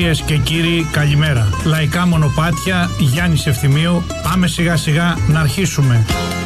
Κυρίες και κύριοι, καλημέρα. Λαϊκά μονοπάτια, Γιάννης Ευθυμίου. Πάμε σιγά σιγά να αρχίσουμε.